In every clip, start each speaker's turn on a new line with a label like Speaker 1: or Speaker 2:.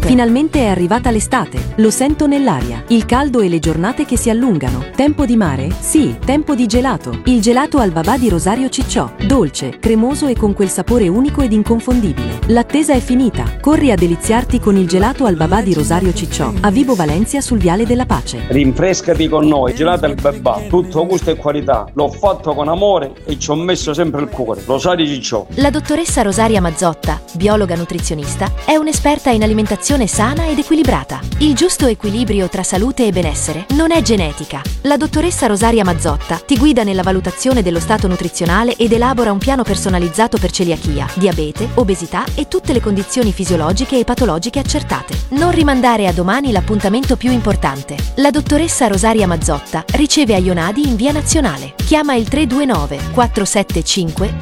Speaker 1: Finalmente è arrivata l'estate, lo sento nell'aria. Il caldo e le giornate che si allungano. Tempo di mare? Sì, tempo di gelato. Il gelato al babà di Rosario Cicciò. Dolce, cremoso e con quel sapore unico ed inconfondibile. L'attesa è finita. Corri a deliziarti con il gelato al babà di Rosario Cicciò, a Vibo Valencia sul Viale della Pace.
Speaker 2: Rinfrescati con noi, gelato al babà, tutto gusto e qualità. L'ho fatto con amore e ci ho messo sempre il cuore. Rosario Cicciò.
Speaker 3: La dottoressa Rosaria Mazzotta, biologa nutrizionista, è un'esperta in alimentazione sana ed equilibrata. Il giusto equilibrio tra salute e benessere non è genetica. La dottoressa Rosaria Mazzotta ti guida nella valutazione dello stato nutrizionale ed elabora un piano personalizzato per celiachia, diabete, obesità e tutte le condizioni fisiologiche e patologiche accertate. Non rimandare a domani l'appuntamento più importante. La dottoressa Rosaria Mazzotta riceve a Ionadi in via Nazionale. Chiama il 329 475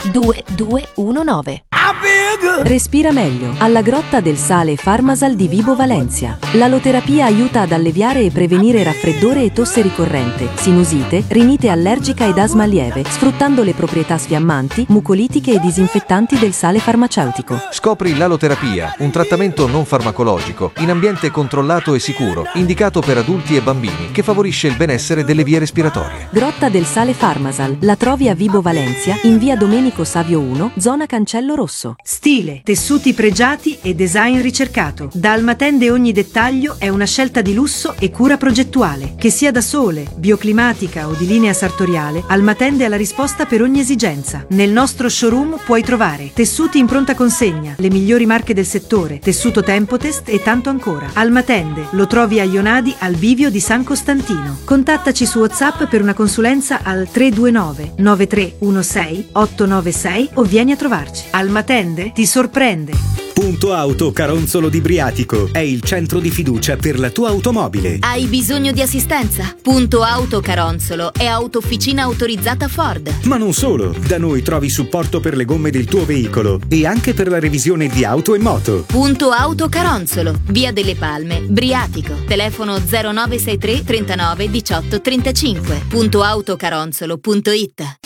Speaker 3: 2219.
Speaker 1: Respira meglio. Alla Grotta del Sale Farmasal di Vibo Valencia. L'aloterapia aiuta ad alleviare e prevenire raffreddore e tosse ricorrente, sinusite, rinite allergica ed asma lieve, sfruttando le proprietà sfiammanti, mucolitiche e disinfettanti del sale farmaceutico.
Speaker 4: Scopri l'aloterapia, un trattamento non farmacologico, in ambiente controllato e sicuro, indicato per adulti e bambini, che favorisce il benessere delle vie respiratorie.
Speaker 1: Grotta del Sale Farmasal. La trovi a Vibo Valencia, in via Domenico Savio 1, zona Cancello Rosso.
Speaker 5: Stile, tessuti pregiati e design ricercato. Da Almatende ogni dettaglio è una scelta di lusso e cura progettuale. Che sia da sole, bioclimatica o di linea sartoriale, Almatende ha la risposta per ogni esigenza. Nel nostro showroom puoi trovare tessuti in pronta consegna, le migliori marche del settore, tessuto Tempotest e tanto ancora. Almatende lo trovi a Ionadi al bivio di San Costantino. Contattaci su WhatsApp per una consulenza al 329 9316 896 o vieni a trovarci. Almatende ti sorprende.
Speaker 6: Punto Auto Caronzolo di Briatico è il centro di fiducia per la tua automobile.
Speaker 3: Hai bisogno di assistenza? Punto Auto Caronzolo è autofficina autorizzata Ford.
Speaker 6: Ma non solo, da noi trovi supporto per le gomme del tuo veicolo e anche per la revisione di auto e moto.
Speaker 3: Punto Auto Caronzolo, via delle Palme, Briatico. Telefono 0963 39 18 35. Puntoautocaronzolo.it.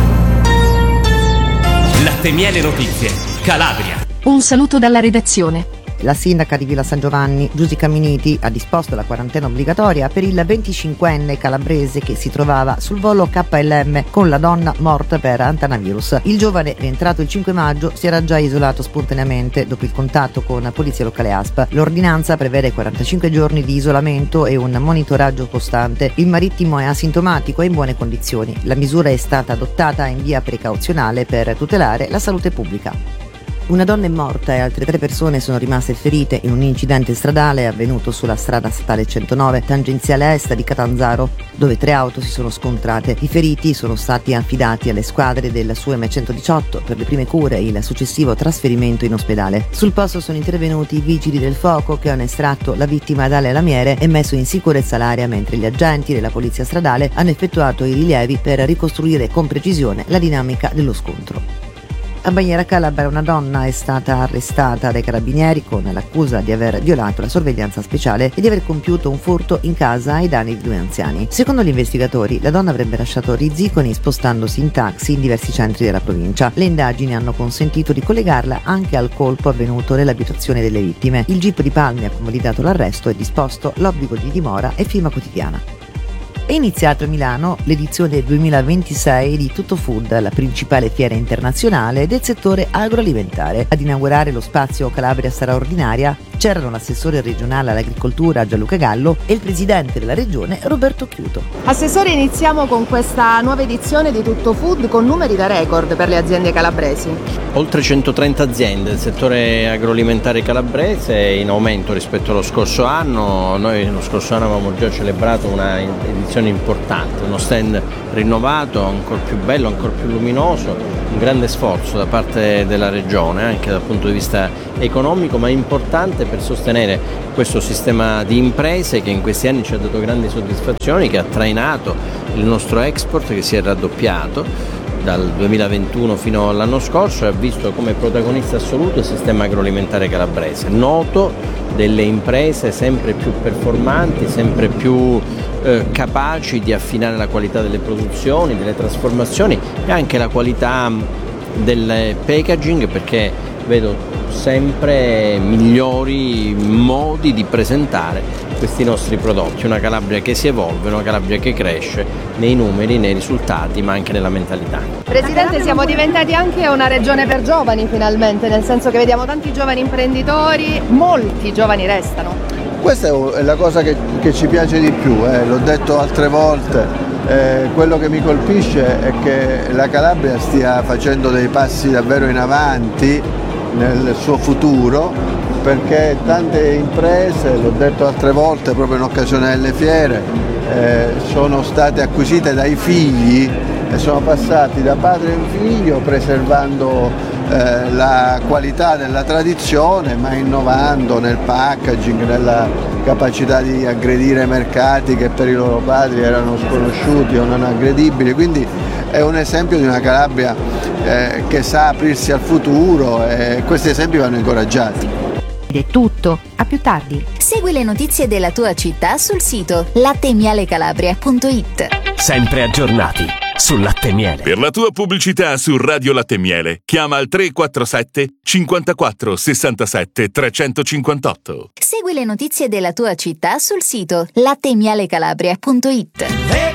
Speaker 7: Latte Miele Notizie, Calabria.
Speaker 8: Un saluto dalla redazione.
Speaker 9: La sindaca di Villa San Giovanni, Giudica Miniti, ha disposto la quarantena obbligatoria per il 25enne calabrese che si trovava sul volo KLM con la donna morta per antanavirus. Il giovane, rientrato il 5 maggio, si era già isolato spontaneamente dopo il contatto con polizia locale ASP. L'ordinanza prevede 45 giorni di isolamento e un monitoraggio costante. Il marittimo è asintomatico e in buone condizioni. La misura è stata adottata in via precauzionale per tutelare la salute pubblica. Una donna è morta e altre 3 persone sono rimaste ferite in un incidente stradale avvenuto sulla strada statale 109, tangenziale est di Catanzaro, dove 3 auto si sono scontrate. I feriti sono stati affidati alle squadre del SUEM 118 per le prime cure e il successivo trasferimento in ospedale. Sul posto sono intervenuti i vigili del fuoco che hanno estratto la vittima dalle lamiere e messo in sicurezza l'area, mentre gli agenti della polizia stradale hanno effettuato i rilievi per ricostruire con precisione la dinamica dello scontro. A Bagnera Calabra una donna è stata arrestata dai carabinieri con l'accusa di aver violato la sorveglianza speciale e di aver compiuto un furto in casa ai danni di 2 anziani. Secondo gli investigatori, la donna avrebbe lasciato Rizziconi spostandosi in taxi in diversi centri della provincia. Le indagini hanno consentito di collegarla anche al colpo avvenuto nell'abitazione delle vittime. Il GIP di Palmi ha convalidato l'arresto e disposto l'obbligo di dimora e firma quotidiana. È iniziato a Milano l'edizione 2026 di Tutto Food, la principale fiera internazionale del settore agroalimentare. Ad inaugurare lo spazio Calabria straordinaria c'erano l'assessore regionale all'agricoltura Gianluca Gallo e il presidente della regione Roberto Chiuto.
Speaker 10: Assessore, iniziamo con questa nuova edizione di Tutto Food con numeri da record per le aziende calabresi.
Speaker 11: Oltre 130 aziende del settore agroalimentare calabrese, in aumento rispetto allo scorso anno. Noi lo scorso anno avevamo già celebrato una edizione importante, uno stand rinnovato, ancora più bello, ancora più luminoso, un grande sforzo da parte della regione anche dal punto di vista economico, ma importante per sostenere questo sistema di imprese che in questi anni ci ha dato grandi soddisfazioni, che ha trainato il nostro export, che si è raddoppiato dal 2021 fino all'anno scorso e ha visto come protagonista assoluto il sistema agroalimentare calabrese, noto delle imprese sempre più performanti, sempre più capaci di affinare la qualità delle produzioni, delle trasformazioni e anche la qualità del packaging, perché vedo sempre migliori modi di presentare questi nostri prodotti, una Calabria che si evolve, una Calabria che cresce nei numeri, nei risultati, ma anche nella mentalità.
Speaker 10: Presidente, siamo diventati anche una regione per giovani finalmente, nel senso che vediamo tanti giovani imprenditori, molti giovani restano.
Speaker 12: Questa è la cosa che ci piace di più, l'ho detto altre volte. Quello che mi colpisce è che la Calabria stia facendo dei passi davvero in avanti nel suo futuro, perché tante imprese, l'ho detto altre volte proprio in occasione delle fiere, sono state acquisite dai figli e sono passati da padre in figlio, preservando la qualità della tradizione, ma innovando nel packaging, nella capacità di aggredire mercati che per i loro padri erano sconosciuti o non aggredibili. Quindi è un esempio di una Calabria che sa aprirsi al futuro, e questi esempi vanno incoraggiati.
Speaker 3: Ed è tutto, a più tardi.
Speaker 13: Segui le notizie della tua città sul sito lattemialecalabria.it.
Speaker 7: Sempre aggiornati sul latte miele.
Speaker 14: Per la tua pubblicità su Radio Latte Miele chiama al 347 54 67 358.
Speaker 13: Segui le notizie della tua città sul sito lattemialecalabria.it.